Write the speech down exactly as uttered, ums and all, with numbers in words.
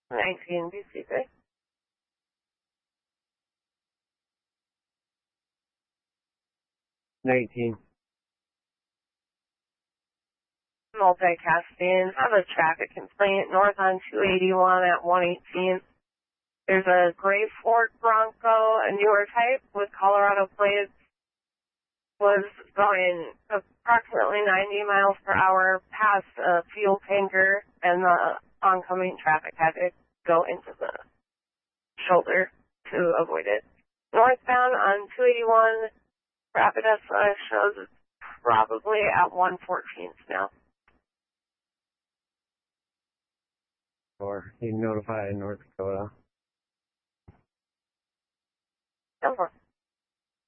nineteen B C three. nineteen. Multicasting. I have a traffic complaint north on two eighty-one at one eighteen. There's a gray Ford Bronco, a newer type with Colorado plates, was going approximately ninety miles per hour past a fuel tanker, and the oncoming traffic had to go into the shoulder to avoid it. Northbound on two eighty-one, rapid S O S shows it's probably at one fourteenth now. Or he notified North Dakota. Go for it.